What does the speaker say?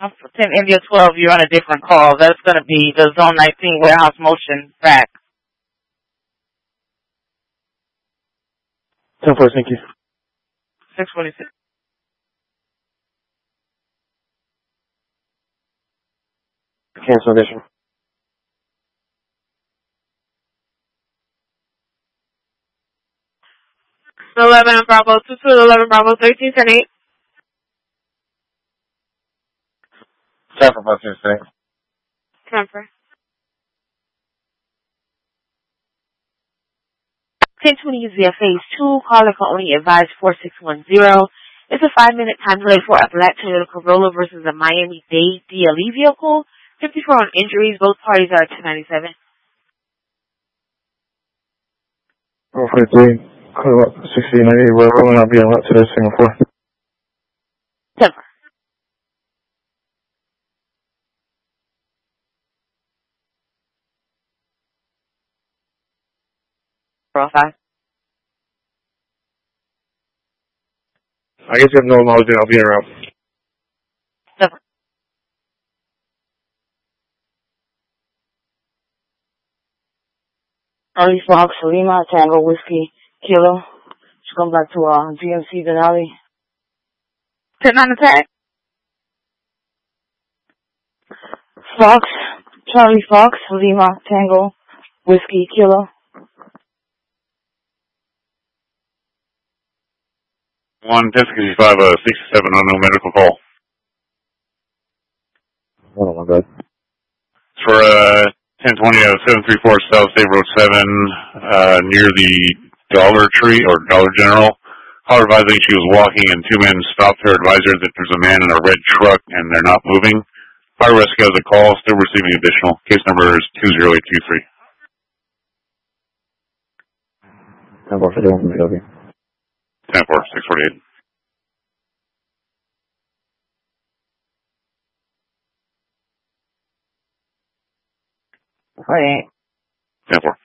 10 India 12, you're on a different call. That's going to be the Zone 19 warehouse motion back. 10-4, thank you. 646. Cancel addition. 11 Bravo 22, 11 Bravo 13, 10 8. 10 for both today. 10 for. 1020 ZFA phase 2, caller can only advise 4610. It's a 5-minute time delay for a black Toyota Corolla versus a Miami-Dade DLE vehicle. 54 on injuries. Both parties are 297. 443, clear up 6098, we're rolling out being route to the Singapore. 10 for. Five. I guess you have no knowledge that I'll be around. 7. Charlie Fox, Lima, Tango, Whiskey, Kilo. Should come back to GMC Denali. 10 on attack. Fox, Charlie Fox, Lima, Tango, Whiskey, Kilo. 1065, 67 on no medical call. Oh my god. It's for 1020 734 South State Road 7, near the Dollar Tree or Dollar General. Caller advising she was walking and 2 men stopped her, advised her that there's a man in a red truck and they're not moving. Fire rescue has a call, still receiving additional. Case number is 20823. 10-4, 51, 10-4, 648. Right. 10-4.